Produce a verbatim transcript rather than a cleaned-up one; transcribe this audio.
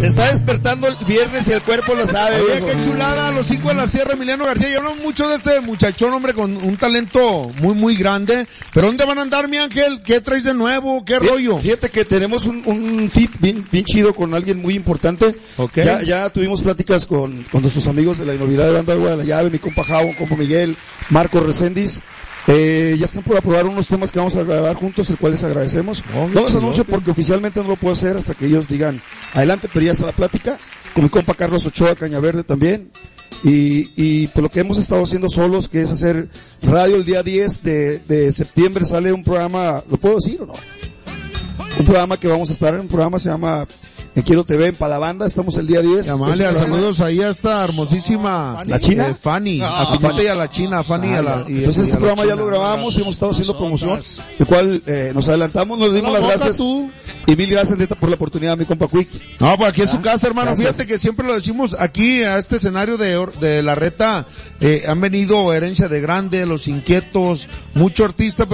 Se está despertando el viernes y el cuerpo lo sabe. Oye, qué chulada, los hijos de la Sierra, Emiliano García. Ya hablamos mucho de este muchachón, hombre, con un talento muy, muy grande. Pero ¿dónde van a andar, mi Ángel? ¿Qué traes de nuevo? ¿Qué Fíjate, rollo? Fíjate que tenemos un, un fit bien, bien chido con alguien muy importante. Okay. Ya, ya tuvimos pláticas con, con nuestros amigos de la Innovidad de Banda de Agua de la Llave, mi compa Javo, compa Miguel, Marco Reséndiz. Eh, ya están por aprobar unos temas que vamos a grabar juntos, el cual les agradecemos. Oh, no los anuncio porque oficialmente no lo puedo hacer hasta que ellos digan adelante, pero ya está la plática. Con mi compa Carlos Ochoa Cañaverde también. Y, y por lo que hemos estado haciendo solos, que es hacer radio el día diez de, de septiembre, sale un programa, ¿lo puedo decir o no? Un programa que vamos a estar en un programa se llama En Quiero T V en Palabanda, estamos el día diez. Amalia, saludos ahí a esta hermosísima ¿La China? Eh, Fanny, Ah, a Finete y a la China, a Fanny ah, y a la, y, entonces y este a la programa China. ya lo grabamos y hemos estado haciendo promoción, el cual eh, nos adelantamos, nos dimos las gracias tú. y mil gracias neta por la oportunidad, mi compa Quick. No, pues aquí es su Ah, casa, hermano. gracias. Fíjate que siempre lo decimos aquí a este escenario de, Or- de La Reta, eh, han venido Herencia de Grande, Los Inquietos, mucho artista.